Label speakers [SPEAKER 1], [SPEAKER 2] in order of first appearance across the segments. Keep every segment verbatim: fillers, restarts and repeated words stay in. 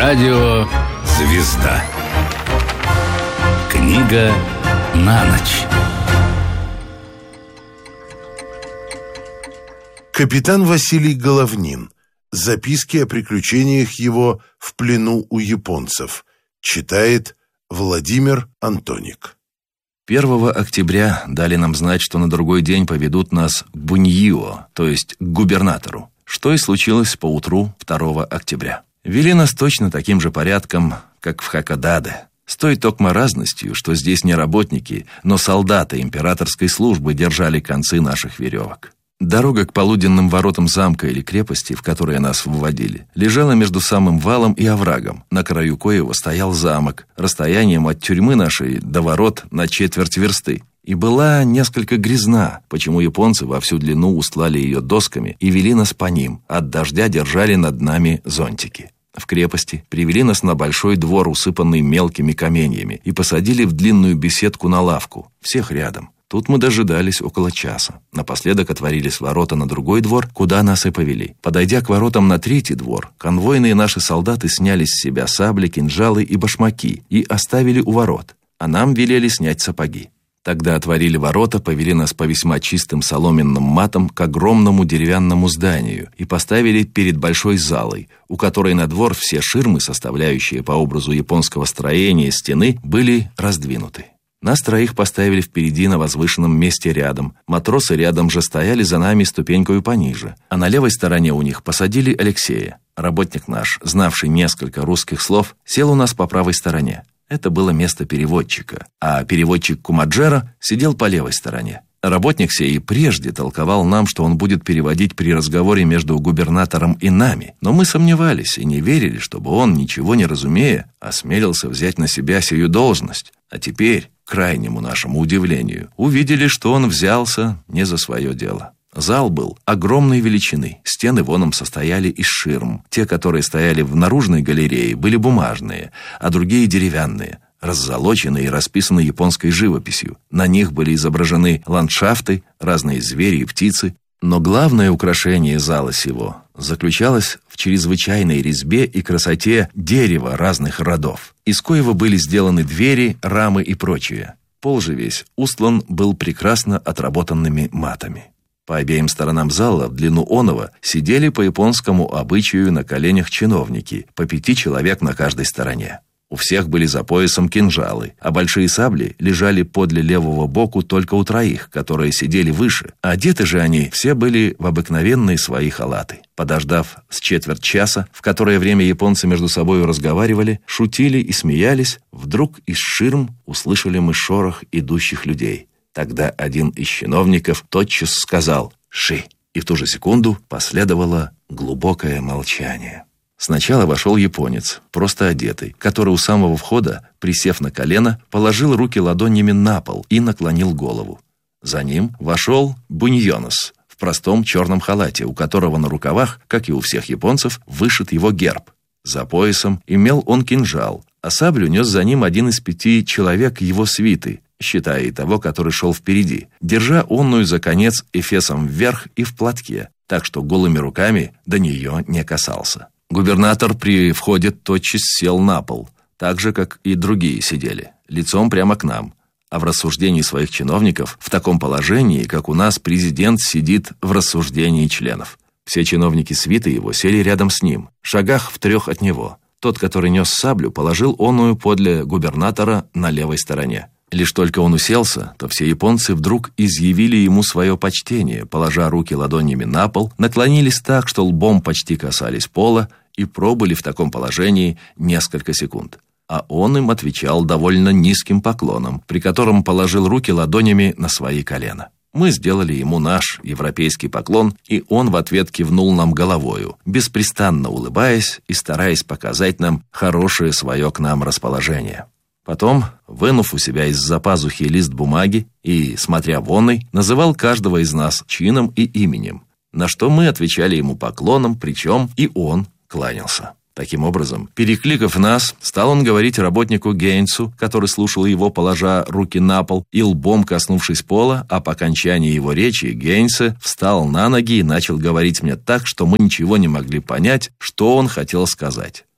[SPEAKER 1] Радио «Звезда». Книга на ночь.
[SPEAKER 2] Капитан Василий Головнин. Записки о приключениях его в плену у японцев. Читает Владимир Антоник.
[SPEAKER 3] первого октября дали нам знать, что на другой день поведут нас к Буньио, то есть к губернатору, что и случилось поутру второго октября. Вели нас точно таким же порядком, как в Хакодаде, с той токмо разностью, что здесь не работники, но солдаты императорской службы держали концы наших веревок. Дорога к полуденным воротам замка или крепости, в которые нас выводили, лежала между самым валом и оврагом, на краю коего стоял замок, расстоянием от тюрьмы нашей до ворот на четверть версты, и была несколько грязна, почему японцы во всю длину устлали ее досками и вели нас по ним, от дождя держали над нами зонтики. В крепости привели нас на большой двор, усыпанный мелкими каменьями, и посадили в длинную беседку на лавку, всех рядом. Тут мы дожидались около часа. Напоследок отворились ворота на другой двор, куда нас и повели. Подойдя к воротам на третий двор, конвойные наши солдаты сняли с себя сабли, кинжалы и башмаки и оставили у ворот, а нам велели снять сапоги. Тогда отворили ворота, повели нас по весьма чистым соломенным матам к огромному деревянному зданию и поставили перед большой залой, у которой на двор все ширмы, составляющие по образу японского строения стены, были раздвинуты. Нас троих поставили впереди на возвышенном месте рядом. Матросы рядом же стояли за нами ступенькою пониже, а на левой стороне у них посадили Алексея. Работник наш, знавший несколько русских слов, сел у нас по правой стороне. Это было место переводчика, а переводчик Кумаджера сидел по левой стороне. Работник сей и прежде толковал нам, что он будет переводить при разговоре между губернатором и нами, но мы сомневались и не верили, чтобы он, ничего не разумея, осмелился взять на себя сию должность. А теперь, к крайнему нашему удивлению, увидели, что он взялся не за свое дело. Зал был огромной величины, стены воном состояли из ширм. Те, которые стояли в наружной галерее, были бумажные, а другие деревянные, раззолоченные и расписаны японской живописью. На них были изображены ландшафты, разные звери и птицы. Но главное украшение зала сего заключалось в чрезвычайной резьбе и красоте дерева разных родов, из коего были сделаны двери, рамы и прочее. Пол же весь устлан был прекрасно отработанными матами. По обеим сторонам зала в длину оного сидели по японскому обычаю на коленях чиновники, по пяти человек на каждой стороне. У всех были за поясом кинжалы, а большие сабли лежали подле левого боку только у троих, которые сидели выше. Одеты же они все были в обыкновенные свои халаты. Подождав с четверть часа, в которое время японцы между собой разговаривали, шутили и смеялись, вдруг из ширм услышали мы шорох идущих людей. Тогда один из чиновников тотчас сказал «Ши», и в ту же секунду последовало глубокое молчание. Сначала вошел японец, просто одетый, который у самого входа, присев на колено, положил руки ладонями на пол и наклонил голову. За ним вошел Буньонос в простом черном халате, у которого на рукавах, как и у всех японцев, вышит его герб. За поясом имел он кинжал, а саблю нес за ним один из пяти человек его свиты, считая и того, который шел впереди, держа онную за конец эфесом вверх и в платке, так что голыми руками до нее не касался. Губернатор при входе тотчас сел на пол, так же, как и другие сидели, лицом прямо к нам, а в рассуждении своих чиновников в таком положении, как у нас президент сидит в рассуждении членов. Все чиновники свиты его сели рядом с ним, в шагах в трех от него. Тот, который нес саблю, положил оную подле губернатора на левой стороне. Лишь только он уселся, то все японцы вдруг изъявили ему свое почтение, положа руки ладонями на пол, наклонились так, что лбом почти касались пола, и пробыли в таком положении несколько секунд. А он им отвечал довольно низким поклоном, при котором положил руки ладонями на свои колена. Мы сделали ему наш европейский поклон, и он в ответ кивнул нам головою, беспрестанно улыбаясь и стараясь показать нам хорошее свое к нам расположение. Потом, вынув у себя из-за пазухи лист бумаги и, смотря вонный, называл каждого из нас чином и именем, на что мы отвечали ему поклоном, причем и он кланялся. Таким образом, перекликав нас, стал он говорить работнику Гейнцу, который слушал его, положа руки на пол и лбом коснувшись пола, а по окончании его речи Гейнце встал на ноги и начал говорить мне так, что мы ничего не могли понять, что он хотел сказать.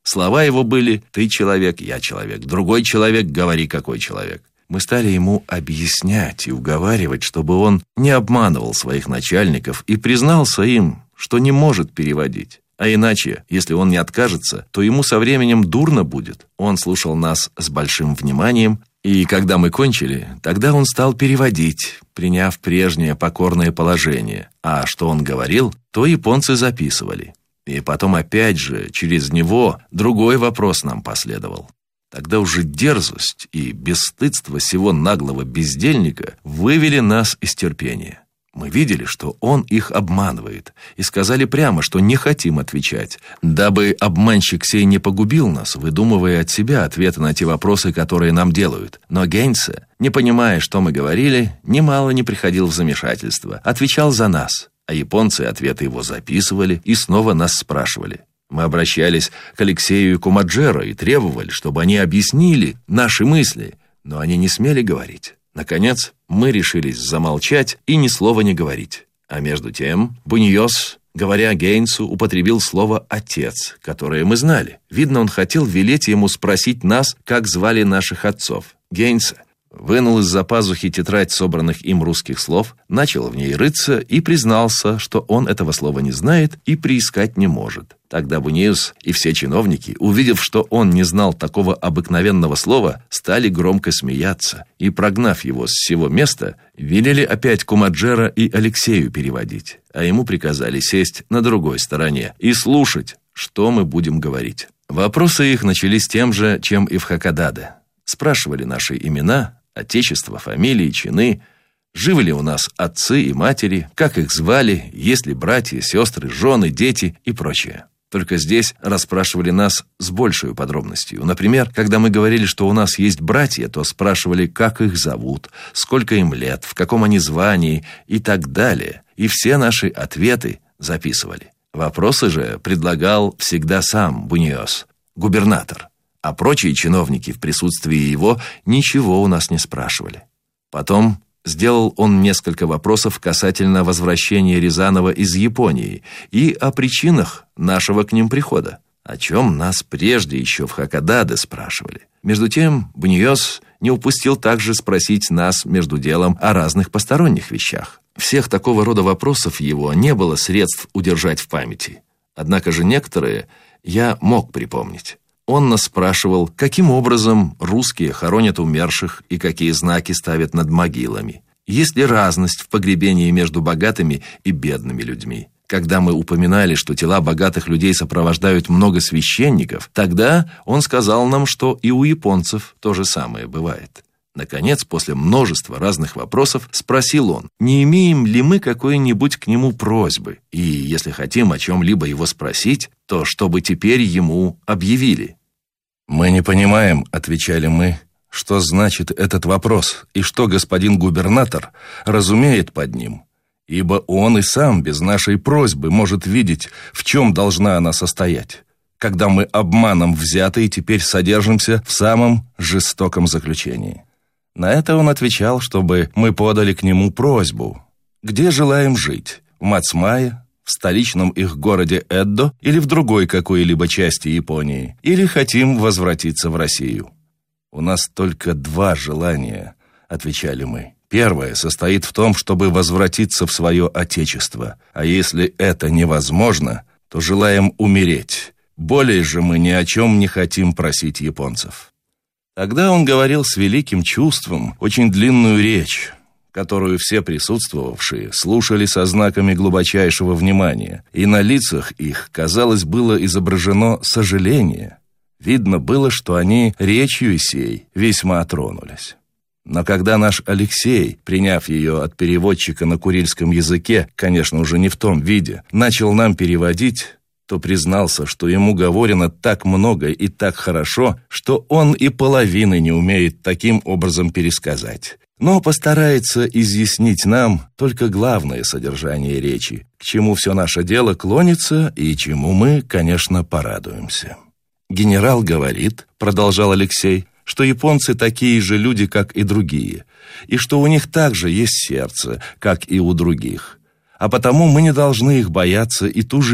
[SPEAKER 3] Слова его были «ты человек, я человек, другой человек, говори, какой человек». Мы стали ему объяснять и уговаривать, чтобы он не обманывал своих начальников и признался им, что не может переводить. А иначе, если он не откажется, то ему со временем дурно будет. Он слушал нас с большим вниманием, и когда мы кончили, тогда он стал переводить, приняв прежнее покорное положение. А что он говорил, то японцы записывали. И потом опять же, через него, другой вопрос нам последовал. Тогда уже дерзость и бесстыдство сего наглого бездельника вывели нас из терпения. Мы видели, что он их обманывает, и сказали прямо, что не хотим отвечать, дабы обманщик сей не погубил нас, выдумывая от себя ответы на те вопросы, которые нам делают. Но Гейнсе, не понимая, что мы говорили, немало не приходил в замешательство, отвечал за нас, а японцы ответы его записывали и снова нас спрашивали. Мы обращались к Алексею и Кумаджеро и требовали, чтобы они объяснили наши мысли, но они не смели говорить. Наконец, мы решились замолчать и ни слова не говорить. А между тем, Буньос, говоря Гейнсу, употребил слово «отец», которое мы знали. Видно, он хотел велеть ему спросить нас, как звали наших отцов. Гейнсе вынул из-за пазухи тетрадь собранных им русских слов, начал в ней рыться и признался, что он этого слова не знает и приискать не может. Тогда Буньос и все чиновники, увидев, что он не знал такого обыкновенного слова, стали громко смеяться и, прогнав его с сего места, велели опять Кумаджеро и Алексею переводить, а ему приказали сесть на другой стороне и слушать, что мы будем говорить. Вопросы их начались тем же, чем и в Хакодаде. Спрашивали наши имена, отечество, фамилии, чины, живы ли у нас отцы и матери, как их звали, есть ли братья, сестры, жены, дети и прочее. Только здесь расспрашивали нас с большей подробностью. Например, когда мы говорили, что у нас есть братья, то спрашивали, как их зовут, сколько им лет, в каком они звании и так далее. И все наши ответы записывали. Вопросы же предлагал всегда сам Буньос, губернатор. А прочие чиновники в присутствии его ничего у нас не спрашивали. Потом сделал он несколько вопросов касательно возвращения Рязанова из Японии и о причинах нашего к ним прихода, о чем нас прежде еще в Хакодаде спрашивали. Между тем, Буньос не упустил также спросить нас между делом о разных посторонних вещах. Всех такого рода вопросов его не было средств удержать в памяти. Однако же некоторые я мог припомнить. Он нас спрашивал, каким образом русские хоронят умерших и какие знаки ставят над могилами. Есть ли разность в погребении между богатыми и бедными людьми? Когда мы упоминали, что тела богатых людей сопровождают много священников, тогда он сказал нам, что и у японцев то же самое бывает. Наконец, после множества разных вопросов, спросил он, не имеем ли мы какой-нибудь к нему просьбы, и если хотим о чем-либо его спросить, то чтобы теперь ему объявили.
[SPEAKER 4] «Мы не понимаем», — отвечали мы, — «что значит этот вопрос, и что господин губернатор разумеет под ним, ибо он и сам без нашей просьбы может видеть, в чем должна она состоять, когда мы обманом взяты и теперь содержимся в самом жестоком заключении». На это он отвечал, чтобы мы подали к нему просьбу, где желаем жить, в Мацмае, в столичном их городе Эддо или в другой какой-либо части Японии, или хотим возвратиться в Россию. «У нас только два желания», — отвечали мы. «Первое состоит в том, чтобы возвратиться в свое отечество, а если это невозможно, то желаем умереть. Более же мы ни о чем не хотим просить японцев». Тогда он говорил с великим чувством очень длинную речь, которую все присутствовавшие слушали со знаками глубочайшего внимания, и на лицах их, казалось, было изображено сожаление. Видно было, что они речью сей весьма тронулись. Но когда наш Алексей, приняв ее от переводчика на курильском языке, конечно, уже не в том виде, начал нам переводить, то признался, что ему говорено так много и так хорошо, что он и половины не умеет таким образом пересказать, но постарается изъяснить нам только главное содержание речи, к чему все наше дело клонится и чему мы, конечно, порадуемся. «Генерал говорит, — продолжал Алексей, — что японцы такие же люди, как и другие, и что у них также есть сердце, как и у других, а потому мы не должны их бояться и тужить.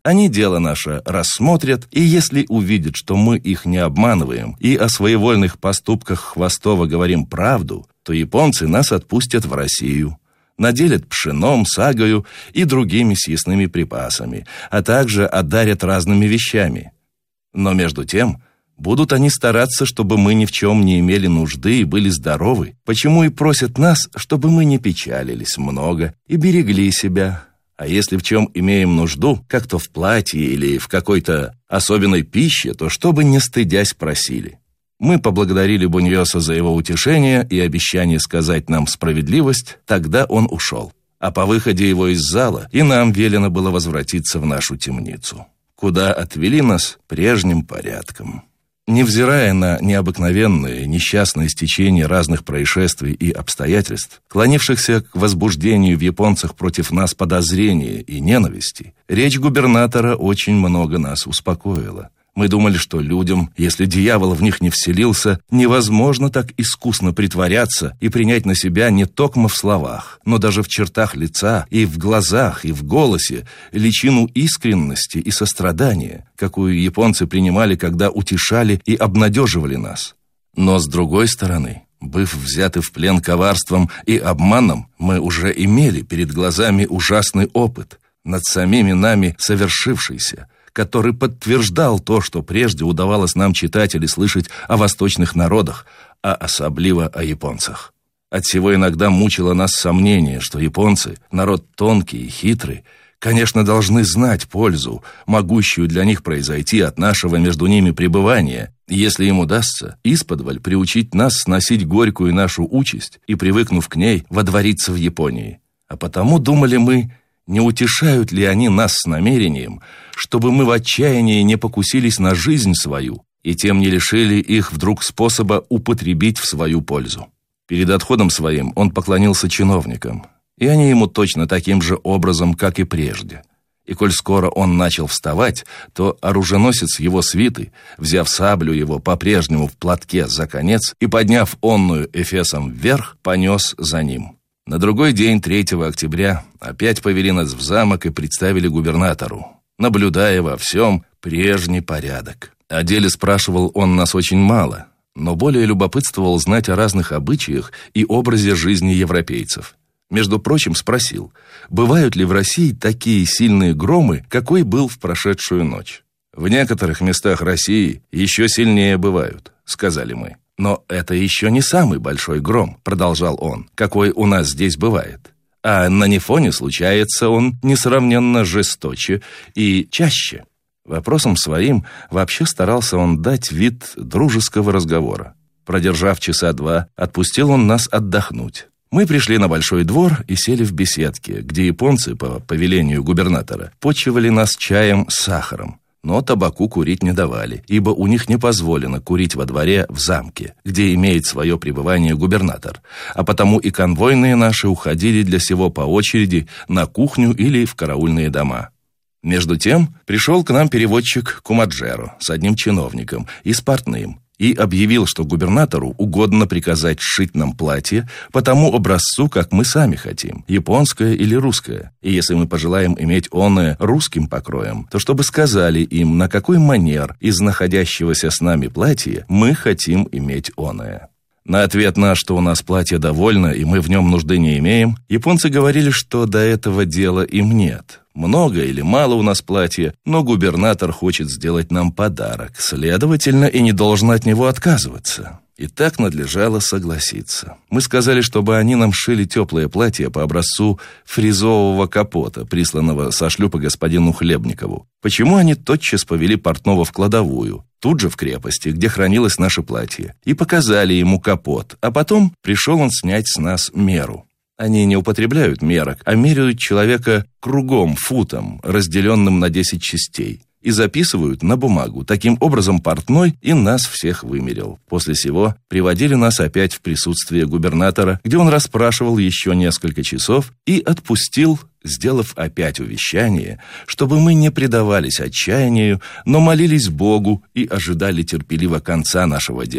[SPEAKER 4] Они дело наше рассмотрят, и если увидят, что мы их не обманываем и о своевольных поступках Хвостова говорим правду, то японцы нас отпустят в Россию, наделят пшеном, сагою и другими съестными припасами, а также одарят разными вещами. Но между тем будут они стараться, чтобы мы ни в чем не имели нужды и были здоровы, почему и просят нас, чтобы мы не печалились много и берегли себя. А если в чем имеем нужду, как то в платье или в какой-то особенной пище, то чтобы не стыдясь просили. Мы поблагодарили Буньоса за его утешение и обещание сказать нам справедливость, тогда он ушел. А по выходе его из зала и нам велено было возвратиться в нашу темницу, куда отвели нас прежним порядком. Невзирая на необыкновенные, несчастные стечения разных происшествий и обстоятельств, клонившихся к возбуждению в японцах против нас подозрения и ненависти, речь губернатора очень много нас успокоила. Мы думали, что людям, если дьявол в них не вселился, невозможно так искусно притворяться и принять на себя не токмо в словах, но даже в чертах лица, и в глазах, и в голосе личину искренности и сострадания, какую японцы принимали, когда утешали и обнадеживали нас. Но с другой стороны, быв взяты в плен коварством и обманом, мы уже имели перед глазами ужасный опыт, над самими нами совершившийся, который подтверждал то, что прежде удавалось нам читать или слышать о восточных народах, а особливо о японцах. Отсего иногда мучило нас сомнение, что японцы, народ тонкий и хитрый, конечно, должны знать пользу, могущую для них произойти от нашего между ними пребывания, если им удастся исподволь приучить нас сносить горькую нашу участь и, привыкнув к ней, водвориться в Японии. А потому думали мы, не утешают ли они нас с намерением, чтобы мы в отчаянии не покусились на жизнь свою и тем не лишили их вдруг способа употребить в свою пользу. Перед отходом своим он поклонился чиновникам, и они ему точно таким же образом, как и прежде. И коль скоро он начал вставать, то оруженосец его свиты, взяв саблю его по-прежнему в платке за конец и подняв онную эфесом вверх, понес за ним. На другой день, третьего октября, опять повели нас в замок и представили губернатору, наблюдая во всем прежний порядок. О деле спрашивал он нас очень мало, но более любопытствовал знать о разных обычаях и образе жизни европейцев. Между прочим, спросил, бывают ли в России такие сильные громы, какой был в прошедшую ночь. «В некоторых местах России еще сильнее бывают», — сказали мы. «Но это еще не самый большой гром», — продолжал он, «какой у нас здесь бывает. А на Нефоне случается он несравненно жесточе и чаще». Вопросом своим вообще старался он дать вид дружеского разговора. Продержав часа два, отпустил он нас отдохнуть. Мы пришли на большой двор и сели в беседке, где японцы, по повелению губернатора, почивали нас чаем с сахаром. Но табаку курить не давали, ибо у них не позволено курить во дворе в замке, где имеет свое пребывание губернатор, а потому и конвойные наши уходили для сего по очереди на кухню или в караульные дома. Между тем пришел к нам переводчик Кумаджеро с одним чиновником и с портным, и объявил, что губернатору угодно приказать сшить нам платье по тому образцу, как мы сами хотим, японское или русское. И если мы пожелаем иметь оное русским покроем, то чтобы сказали им, на какой манер из находящегося с нами платья мы хотим иметь оное. На ответ наш, что у нас платье довольно и мы в нем нужды не имеем, японцы говорили, что до этого дела им нет. Много или мало у нас платья, но губернатор хочет сделать нам подарок, следовательно, и не должен от него отказываться. И так надлежало согласиться. Мы сказали, чтобы они нам шили теплое платье по образцу фризового капота, присланного со шлюпа господину Хлебникову. Почему они тотчас повели портного в кладовую, тут же в крепости, где хранилось наше платье, и показали ему капот, а потом пришел он снять с нас меру. Они не употребляют мерок, а меряют человека кругом, футом, разделенным на десять частей, и записывают на бумагу. Таким образом портной и нас всех вымерил. После сего приводили нас опять в присутствие губернатора, где он расспрашивал еще несколько часов и отпустил, сделав опять увещание, чтобы мы не предавались отчаянию, но молились Богу и ожидали терпеливо конца нашего дела.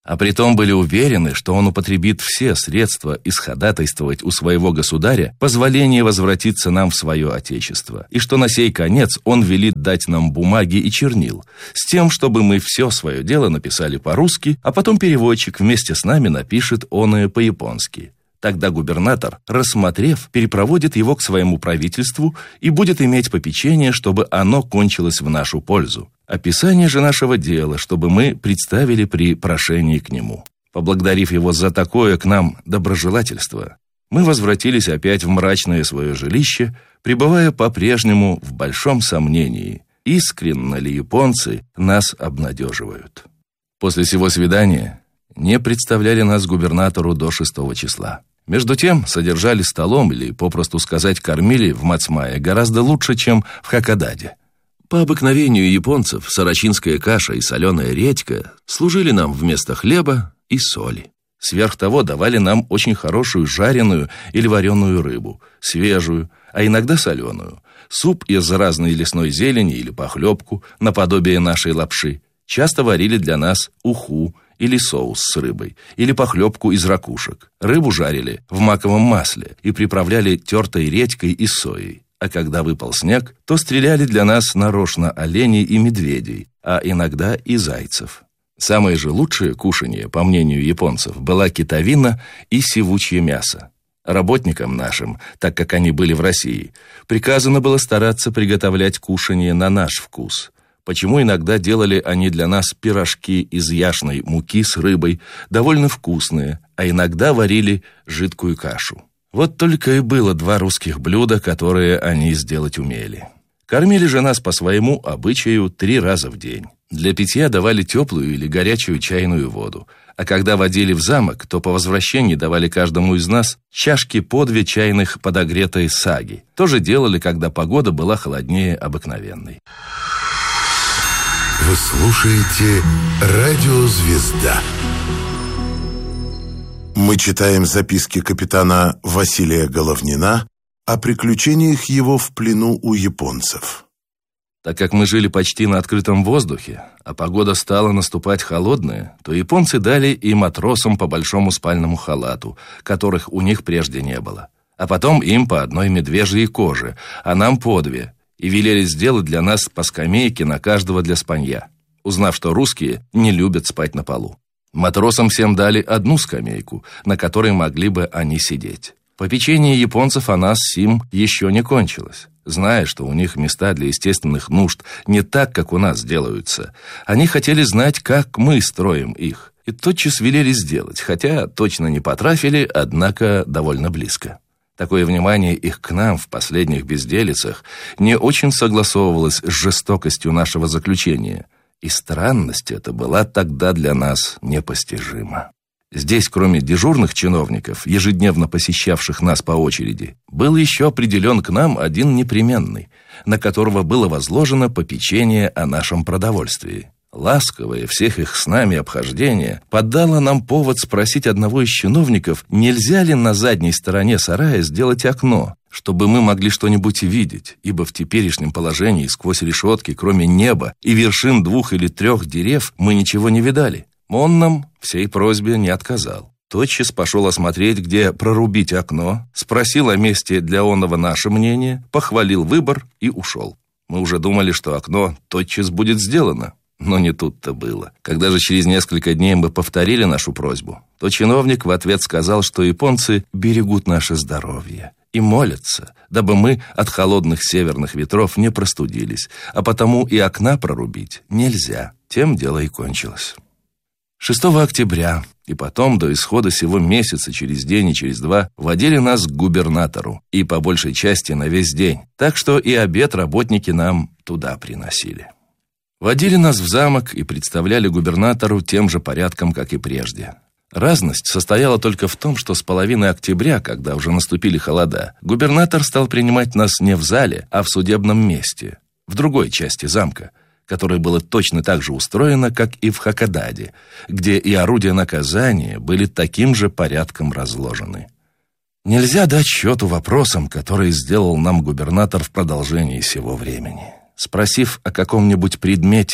[SPEAKER 3] А притом были уверены, что он употребит все средства исходатайствовать у своего государя позволение возвратиться нам в свое отечество, и что на сей конец он велит дать нам бумаги и чернил, с тем, чтобы мы все свое дело написали по-русски, а потом переводчик вместе с нами напишет оное по-японски. Тогда губернатор, рассмотрев, перепроводит его к своему правительству и будет иметь попечение, чтобы оно кончилось в нашу пользу. Описание же нашего дела, чтобы мы представили при прошении к нему. Поблагодарив его за такое к нам доброжелательство, мы возвратились опять в мрачное свое жилище, пребывая по-прежнему в большом сомнении, искренне ли японцы нас обнадеживают. После сего свидания не представляли нас губернатору до шестого числа. Между тем, содержали столом, или, попросту сказать, кормили в Мацмае гораздо лучше, чем в Хакодаде. По обыкновению японцев сорочинская каша и соленая редька служили нам вместо хлеба и соли. Сверх того давали нам очень хорошую жареную или вареную рыбу, свежую, а иногда соленую, суп из разной лесной зелени или похлебку, наподобие нашей лапши. Часто варили для нас уху, или соус с рыбой, или похлебку из ракушек. Рыбу жарили в маковом масле и приправляли тертой редькой и соей. А когда выпал снег, то стреляли для нас нарочно оленей и медведей, а иногда и зайцев. Самое же лучшее кушанье, по мнению японцев, была китовина и сивучье мясо. Работникам нашим, так как они были в России, приказано было стараться приготовлять кушанье на наш вкус. Почему иногда делали они для нас пирожки из яшной муки с рыбой, довольно вкусные, а иногда варили жидкую кашу. Вот только и было два русских блюда, которые они сделать умели. Кормили же нас по своему обычаю три раза в день. Для питья давали теплую или горячую чайную воду, а когда водили в замок, то по возвращении давали каждому из нас чашки по две чайных подогретой саги. То же делали, когда погода была холоднее обыкновенной.
[SPEAKER 2] Вы слушаете «Радио Звезда». Мы читаем записки капитана Василия Головнина о приключениях его в плену у японцев.
[SPEAKER 3] Так как мы жили почти на открытом воздухе, а погода стала наступать холодная, то японцы дали и матросам по большому спальному халату, которых у них прежде не было. А потом им по одной медвежьей коже, а нам по две, и велели сделать для нас по скамейке на каждого для спанья, узнав, что русские не любят спать на полу. Матросам всем дали одну скамейку, на которой могли бы они сидеть. Попечение японцев о нас сим еще не кончилось. Зная, что у них места для естественных нужд не так, как у нас делаются, они хотели знать, как мы строим их, и тотчас велели сделать, хотя точно не потрафили, однако довольно близко. Такое внимание их к нам в последних безделицах не очень согласовывалось с жестокостью нашего заключения, и странность эта была тогда для нас непостижима. Здесь, кроме дежурных чиновников, ежедневно посещавших нас по очереди, был еще определен к нам один непременный, на которого было возложено попечение о нашем продовольствии. Ласковое всех их с нами обхождение поддало нам повод спросить одного из чиновников, нельзя ли на задней стороне сарая сделать окно, чтобы мы могли что-нибудь видеть, ибо в теперешнем положении сквозь решетки, кроме неба и вершин двух или трех дерев, мы ничего не видали. Он нам всей просьбе не отказал. Тотчас пошел осмотреть, где прорубить окно, спросил о месте для оного наше мнение, похвалил выбор и ушел. Мы уже думали, что окно тотчас будет сделано, но не тут-то было. Когда же через несколько дней мы повторили нашу просьбу, то чиновник в ответ сказал, что японцы берегут наше здоровье и молятся, дабы мы от холодных северных ветров не простудились, а потому и окна прорубить нельзя. Тем дело и кончилось. шестого октября и потом до исхода сего месяца через день и через два водили нас к губернатору, и по большей части на весь день, так что и обед работники нам туда приносили. Водили нас в замок и представляли губернатору тем же порядком, как и прежде. Разность состояла только в том, что с половины октября, когда уже наступили холода, губернатор стал принимать нас не в зале, а в судебном месте, в другой части замка, которое было точно так же устроено, как и в Хакодаде, где и орудия наказания были таким же порядком разложены. Нельзя дать счету вопросам, которые сделал нам губернатор в продолжении сего времени. Спросив о каком-нибудь предмете,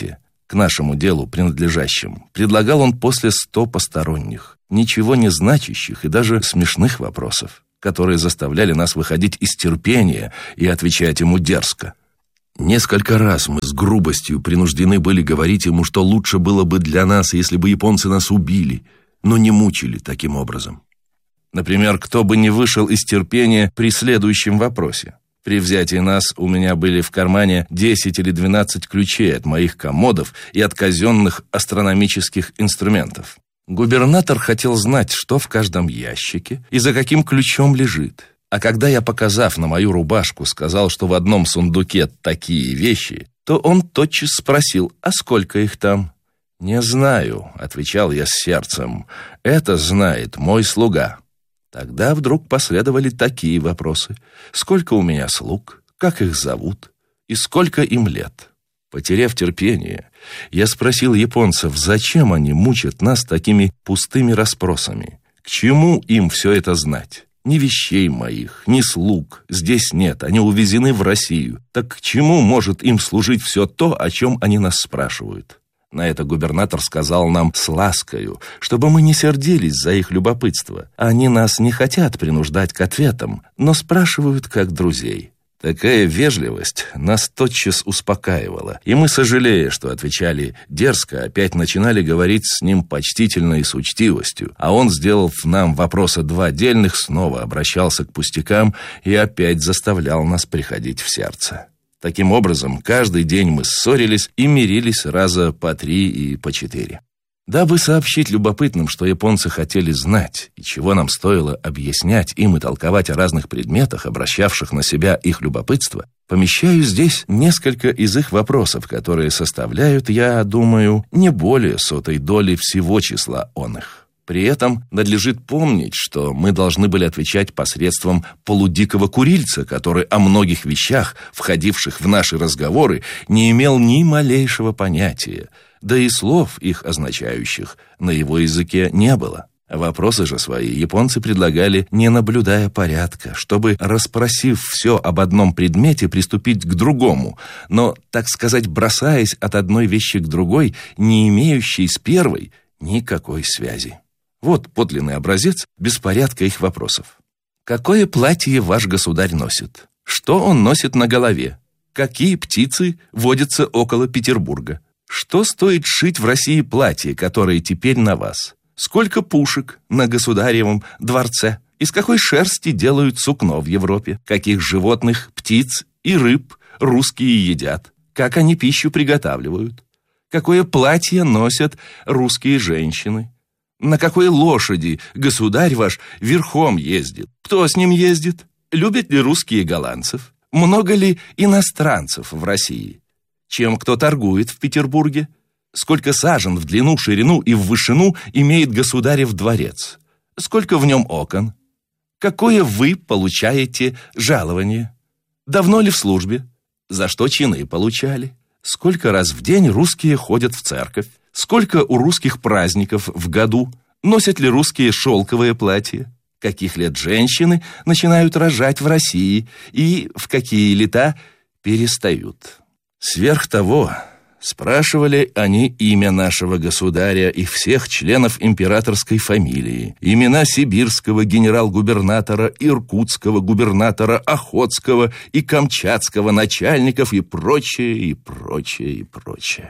[SPEAKER 4] к нашему делу принадлежащим, предлагал он после сто посторонних, ничего не значащих и даже смешных вопросов, которые заставляли нас выходить из терпения и отвечать ему дерзко. Несколько раз мы с грубостью принуждены были говорить ему, что лучше было бы для нас, если бы японцы нас убили, но не мучили таким образом. Например, кто бы не вышел из терпения при следующем вопросе. При взятии нас у меня были в кармане десять или двенадцать ключей от моих комодов и от казенных астрономических инструментов. Губернатор хотел знать, что в каждом ящике и за каким ключом лежит. А когда я, показав на мою рубашку, сказал, что в одном сундуке такие вещи, то он тотчас спросил, а сколько их там? «Не знаю», — отвечал я с сердцем, — «это знает мой слуга». Тогда вдруг последовали такие вопросы. Сколько у меня слуг, как их зовут и сколько им лет? Потеряв терпение, я спросил японцев, зачем они мучат нас такими пустыми расспросами? К чему им все это знать? Ни вещей моих, ни слуг здесь нет, они увезены в Россию. Так к чему может им служить все то, о чем они нас спрашивают? На это губернатор сказал нам с ласкою, чтобы мы не сердились за их любопытство. Они нас не хотят принуждать к ответам, но спрашивают как друзей. Такая вежливость нас тотчас успокаивала, и мы, сожалея, что отвечали дерзко, опять начинали говорить с ним почтительно и с учтивостью, а он, сделав нам вопроса два дельных, снова обращался к пустякам и опять заставлял нас приходить в сердце. Таким образом, каждый день мы ссорились и мирились раза по три и по четыре. Дабы сообщить любопытным, что японцы хотели знать, и чего нам стоило объяснять им и толковать о разных предметах, обращавших на себя их любопытство, помещаю здесь несколько из их вопросов, которые составляют, я думаю, не более сотой доли всего числа оных. При этом надлежит помнить, что мы должны были отвечать посредством полудикого курильца, который о многих вещах, входивших в наши разговоры, не имел ни малейшего понятия, да и слов их означающих на его языке не было. Вопросы же свои японцы предлагали, не наблюдая порядка, чтобы, расспросив все об одном предмете, приступить к другому, но, так сказать, бросаясь от одной вещи к другой, не имеющей с первой никакой связи. Вот подлинный образец беспорядка их вопросов. Какое платье ваш государь носит? Что он носит на голове? Какие птицы водятся около Петербурга? Что стоит шить в России платье, которое теперь на вас? Сколько пушек на государевом дворце? Из какой шерсти делают сукно в Европе? Каких животных, птиц и рыб русские едят? Как они пищу приготавливают? Какое платье носят русские женщины? На какой лошади государь ваш верхом ездит? Кто с ним ездит? Любят ли русские голландцев? Много ли иностранцев в России? Чем кто торгует в Петербурге? Сколько сажен в длину, ширину и в вышину имеет государев дворец? Сколько в нем окон? Какое вы получаете жалование? Давно ли в службе? За что чины получали? Сколько раз в день русские ходят в церковь? Сколько у русских праздников в году? Носят ли русские шелковое платье? Каких лет женщины начинают рожать в России и в какие лета перестают? Сверх того, спрашивали они имя нашего государя и всех членов императорской фамилии, имена сибирского генерал-губернатора, иркутского губернатора, охотского и камчатского начальников и прочее, и прочее, и прочее.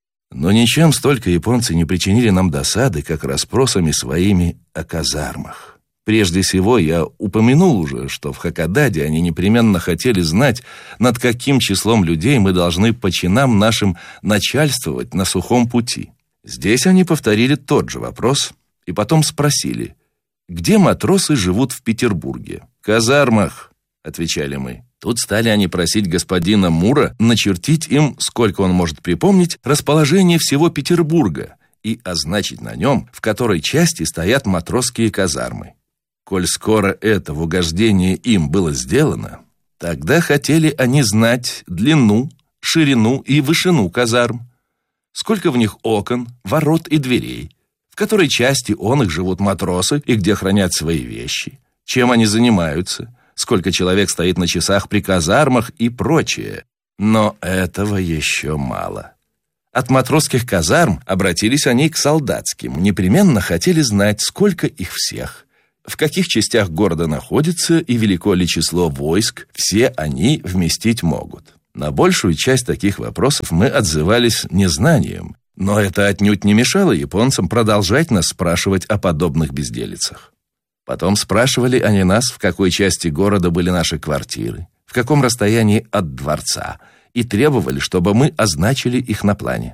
[SPEAKER 4] Но ничем столько японцы не причинили нам досады, как расспросами своими о казармах. Прежде всего, я упомянул уже, что в Хакодаде они непременно хотели знать, над каким числом людей мы должны по чинам нашим начальствовать на сухом пути. Здесь они повторили тот же вопрос и потом спросили, где матросы живут в Петербурге? В казармах, отвечали мы. Тут стали они просить господина Мура начертить им, сколько он может припомнить, расположение всего Петербурга и означить на нем, в которой части стоят матросские казармы. Коль скоро это в угождение им было сделано, тогда хотели они знать длину, ширину и вышину казарм, сколько в них окон, ворот и дверей, в которой части он их живут матросы и где хранят свои вещи, чем они занимаются, сколько человек стоит на часах при казармах и прочее. Но этого еще мало.
[SPEAKER 3] От матросских казарм обратились они к солдатским, непременно хотели знать, сколько их всех, в каких частях города находится и велико ли число войск, все они вместить могут. На большую часть таких вопросов мы отзывались незнанием, но это отнюдь не мешало японцам продолжать нас спрашивать о подобных безделицах. Потом спрашивали они нас, в какой части города были наши квартиры, в каком расстоянии от дворца, и требовали, чтобы мы означили их на плане.